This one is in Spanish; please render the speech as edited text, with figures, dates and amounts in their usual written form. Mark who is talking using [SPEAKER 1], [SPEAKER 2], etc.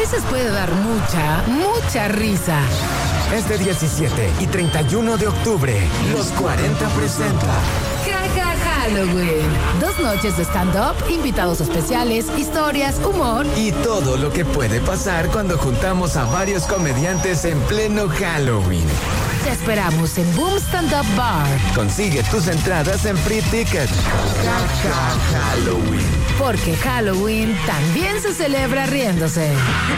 [SPEAKER 1] veces puede dar mucha risa.
[SPEAKER 2] Este 17 y 31 de octubre, Los 40 presenta
[SPEAKER 1] Halloween. 2 noches de stand-up, invitados especiales, historias, humor
[SPEAKER 2] y todo lo que puede pasar cuando juntamos a varios comediantes en pleno Halloween.
[SPEAKER 1] Te esperamos en Boom Stand Up Bar.
[SPEAKER 2] Consigue tus entradas en Free Ticket. Halloween.
[SPEAKER 1] Porque Halloween también se celebra riéndose.